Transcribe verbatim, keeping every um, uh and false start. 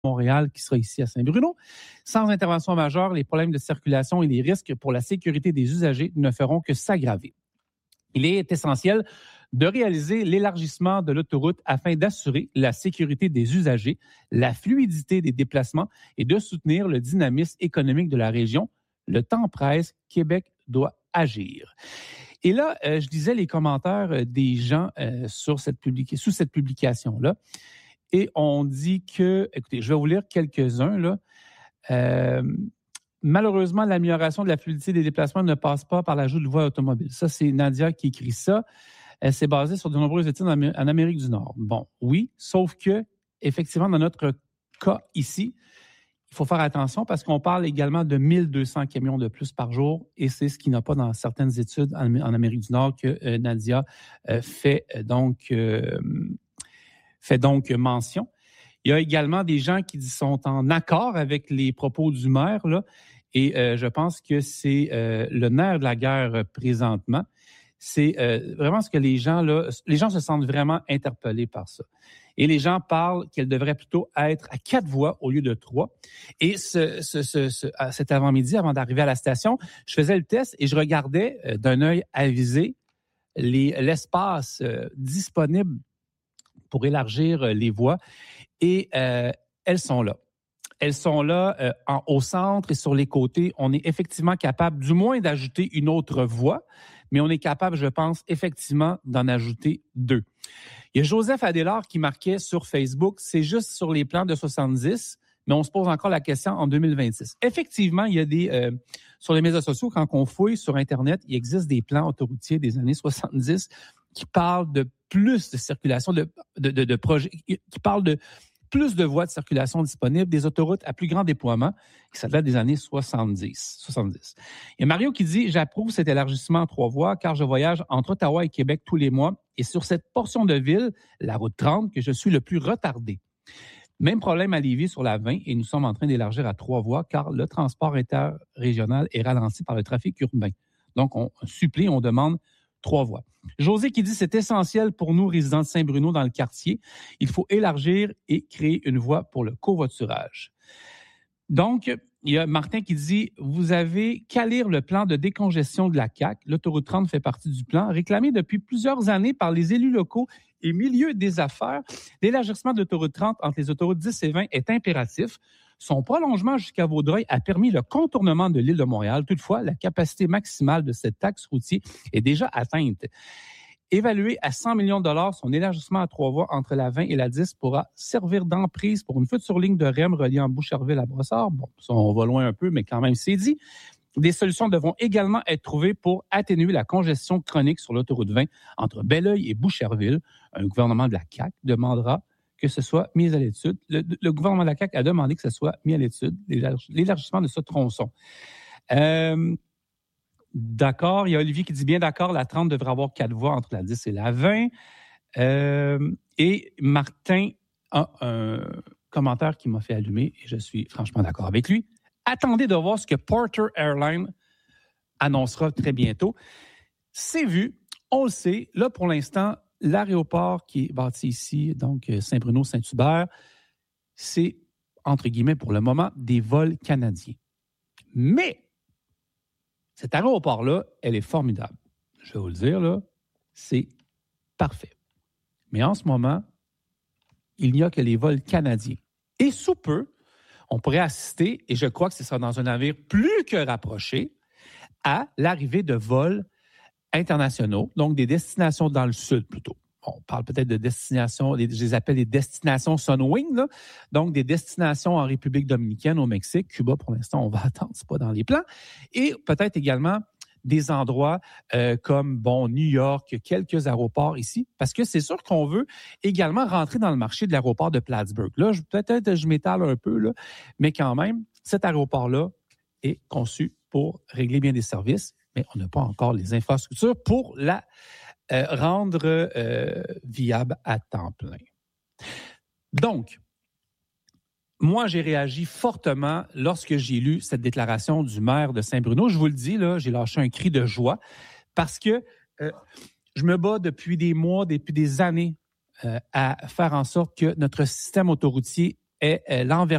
Montréal qui sera ici à Saint-Bruno. Sans intervention majeure, les problèmes de circulation et les risques pour la sécurité des usagers ne feront que s'aggraver. Il est essentiel de réaliser l'élargissement de l'autoroute afin d'assurer la sécurité des usagers, la fluidité des déplacements et de soutenir le dynamisme économique de la région. Le temps presse, Québec doit agir. Et là, euh, je disais les commentaires des gens euh, sur cette publica- sous cette publication-là. Et on dit que, écoutez, je vais vous lire quelques-uns, là. Euh, malheureusement, l'amélioration de la fluidité des déplacements ne passe pas par l'ajout de voies automobiles. Ça, c'est Nadia qui écrit ça. Elle s'est basée sur de nombreuses études en, en Amérique du Nord. Bon, oui, sauf que, effectivement, dans notre cas ici, il faut faire attention parce qu'on parle également de mille deux cents camions de plus par jour et c'est ce qui n'a pas dans certaines études en, en Amérique du Nord que euh, Nadia euh, fait euh, donc euh, fait donc mention. Il y a également des gens qui sont en accord avec les propos du maire là, et euh, je pense que c'est euh, le nerf de la guerre euh, présentement. C'est euh, vraiment ce que les gens là, les gens se sentent vraiment interpellés par ça. Et les gens parlent qu'elle devrait plutôt être à quatre voies au lieu de trois. Et ce, ce, ce, ce, cet avant-midi, avant d'arriver à la station, je faisais le test et je regardais euh, d'un œil avisé les, l'espace euh, disponible pour élargir euh, les voies. Et euh, elles sont là. Elles sont là euh, en, au centre et sur les côtés. On est effectivement capable, du moins, d'ajouter une autre voie, mais on est capable, je pense, effectivement, d'en ajouter deux. Il y a Joseph Adélard qui marquait sur Facebook, c'est juste sur les plans de soixante-dix, mais on se pose encore la question en deux mille vingt-six. Effectivement, il y a des, euh, sur les médias sociaux, quand on fouille sur Internet, il existe des plans autoroutiers des années soixante-dix qui parlent de plus de circulation, de, de, de, de projets, qui parlent de plus de voies de circulation disponibles, des autoroutes à plus grand déploiement, et ça date des années soixante-dix. soixante-dix. Il y a Mario qui dit « J'approuve cet élargissement en trois voies car je voyage entre Ottawa et Québec tous les mois et sur cette portion de ville, la route trente, que je suis le plus retardé. Même problème à Lévis sur la vingt et nous sommes en train d'élargir à trois voies car le transport interrégional est ralenti par le trafic urbain. Donc, on supplie, on demande trois voies. José qui dit « C'est essentiel pour nous, résidents de Saint-Bruno dans le quartier. Il faut élargir et créer une voie pour le covoiturage. » Donc, il y a Martin qui dit « Vous avez qu'à lire le plan de décongestion de la C A Q. L'autoroute trente fait partie du plan, réclamé depuis plusieurs années par les élus locaux et milieux des affaires. L'élargissement de l'autoroute trente entre les autoroutes dix et vingt est impératif. Son prolongement jusqu'à Vaudreuil a permis le contournement de l'île de Montréal. Toutefois, la capacité maximale de cet axe routier est déjà atteinte. Évalué à cent millions de dollars, son élargissement à trois voies entre la vingt et la dix pourra servir d'emprise pour une future ligne de R E M reliant Boucherville à Brossard. Bon, ça, on va loin un peu, mais quand même, c'est dit. Des solutions devront également être trouvées pour atténuer la congestion chronique sur l'autoroute vingt entre Belleuil et Boucherville. Un gouvernement de la C A Q demandera que ce soit mis à l'étude. Le, le gouvernement de la C A Q a demandé que ce soit mis à l'étude, l'élargissement de ce tronçon. Euh, d'accord, il y a Olivier qui dit bien d'accord, la trente devrait avoir quatre voies entre la dix et la vingt. Euh, et Martin a un commentaire qui m'a fait allumer et je suis franchement d'accord avec lui. Attendez de voir ce que Porter Airlines annoncera très bientôt. C'est vu, on le sait. Là, pour l'instant, l'aéroport qui est bâti ici, donc Saint-Bruno-Saint-Hubert, c'est, entre guillemets, pour le moment, des vols canadiens. Mais cet aéroport-là, elle est formidable. Je vais vous le dire, là, c'est parfait. Mais en ce moment, il n'y a que les vols canadiens. Et sous peu, on pourrait assister, et je crois que ce sera dans un avenir plus que rapproché, à l'arrivée de vols internationaux, donc des destinations dans le sud plutôt. On parle peut-être de destinations, je les appelle les destinations Sunwing, là, donc des destinations en République dominicaine, au Mexique, Cuba pour l'instant, on va attendre, c'est pas dans les plans, et peut-être également des endroits euh, comme, bon, New York, quelques aéroports ici, parce que c'est sûr qu'on veut également rentrer dans le marché de l'aéroport de Plattsburgh. Là, je, peut-être je m'étale un peu, là, mais quand même, cet aéroport-là est conçu pour régler bien des services, mais on n'a pas encore les infrastructures pour la euh, rendre euh, viable à temps plein. Donc, moi, j'ai réagi fortement lorsque j'ai lu cette déclaration du maire de Saint-Bruno. Je vous le dis, là, j'ai lâché un cri de joie parce que euh, je me bats depuis des mois, depuis des années euh, à faire en sorte que notre système autoroutier est euh, l'envergure